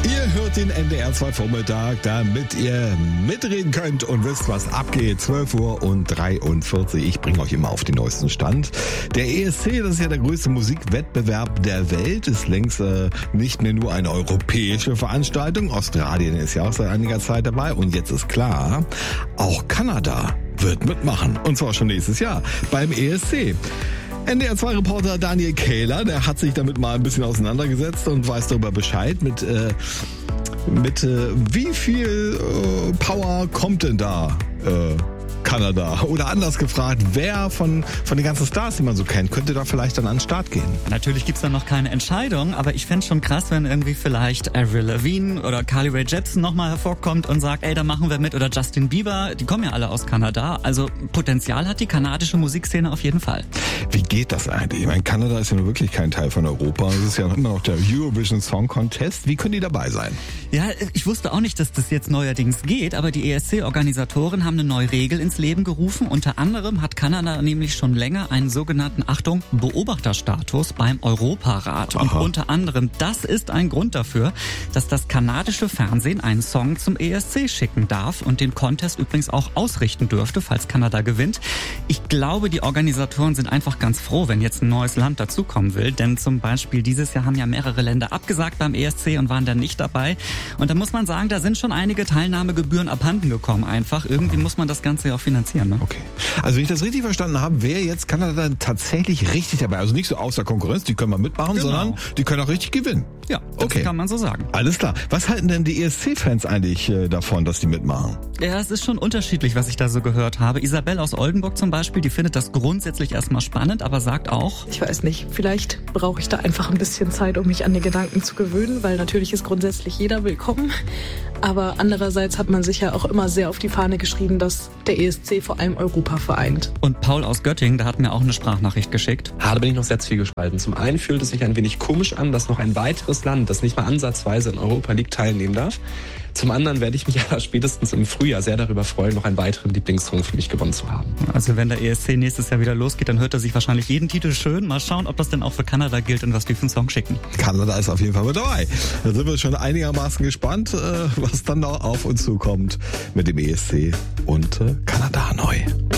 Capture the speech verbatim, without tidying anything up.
Ihr hört den N D R zwei Vormittag, damit ihr mitreden könnt und wisst, was abgeht. zwölf Uhr und dreiundvierzig. Ich bringe euch immer auf den neuesten Stand. Der E S C, das ist ja der größte Musikwettbewerb der Welt, ist längst äh, nicht mehr nur eine europäische Veranstaltung. Australien ist ja auch seit einiger Zeit dabei. Und jetzt ist klar, auch Kanada wird mitmachen. Und zwar schon nächstes Jahr beim E S C. N D R zwei Reporter Daniel Kähler, der hat sich damit mal ein bisschen auseinandergesetzt und weiß darüber Bescheid, mit, äh, mit äh, wie viel äh, Power kommt denn da äh, Kanada? Oder anders gefragt, wer von, von den ganzen Stars, die man so kennt, könnte da vielleicht dann an den Start gehen? Natürlich gibt's da noch keine Entscheidung, aber ich fänd's schon krass, wenn irgendwie vielleicht Avril Lavigne oder Carly Rae Jepsen nochmal hervorkommt und sagt, ey, da machen wir mit, oder Justin Bieber, die kommen ja alle aus Kanada, also Potenzial hat die kanadische Musikszene auf jeden Fall. Wie geht das eigentlich? Ich meine, Kanada ist ja nur wirklich kein Teil von Europa, es ist ja immer noch der Eurovision Song Contest, wie können die dabei sein? Ja, ich wusste auch nicht, dass das jetzt neuerdings geht, aber die E S C-Organisatoren haben eine neue Regel ins Leben gerufen. Unter anderem hat Kanada nämlich schon länger einen sogenannten, Achtung, Beobachterstatus beim Europarat. Und Aha. unter anderem, das ist ein Grund dafür, dass das kanadische Fernsehen einen Song zum E S C schicken darf und den Contest übrigens auch ausrichten dürfte, falls Kanada gewinnt. Ich glaube, die Organisatoren sind einfach ganz froh, wenn jetzt ein neues Land dazukommen will, denn zum Beispiel dieses Jahr haben ja mehrere Länder abgesagt beim E S C und waren dann nicht dabei. Und da muss man sagen, da sind schon einige Teilnahmegebühren abhanden gekommen einfach. Irgendwie muss man das Ganze ja auch finanzieren. Ne? Okay. Also wenn ich das richtig verstanden habe, wäre jetzt Kanada dann tatsächlich richtig dabei. Also nicht so außer Konkurrenz, die können mal mitmachen, genau. sondern die können auch richtig gewinnen. Ja, das okay. kann man so sagen. Alles klar. Was halten denn die E S C-Fans eigentlich äh, davon, dass die mitmachen? Ja, es ist schon unterschiedlich, was ich da so gehört habe. Isabel aus Oldenburg zum Beispiel, die findet das grundsätzlich erstmal spannend, aber sagt auch... Ich weiß nicht, vielleicht brauche ich da einfach ein bisschen Zeit, um mich an den Gedanken zu gewöhnen, weil natürlich ist grundsätzlich jeder willkommen. Aber andererseits hat man sich ja auch immer sehr auf die Fahne geschrieben, dass der E S C vor allem Europa vereint. Und Paul aus Göttingen, der hat mir auch eine Sprachnachricht geschickt. Ah, da bin ich noch sehr zwiegespalten. Zum einen fühlt es sich ein wenig komisch an, dass noch ein weiteres Land, das nicht mal ansatzweise in Europa liegt, teilnehmen darf. Zum anderen werde ich mich aber spätestens im Frühjahr sehr darüber freuen, noch einen weiteren Lieblingssong für mich gewonnen zu haben. Also wenn der E S C nächstes Jahr wieder losgeht, dann hört er sich wahrscheinlich jeden Titel schön. Mal schauen, ob das denn auch für Kanada gilt und was die für einen Song schicken. Kanada ist auf jeden Fall mit dabei. Da sind wir schon einigermaßen gespannt, was dann noch auf uns zukommt mit dem E S C und Kanada neu.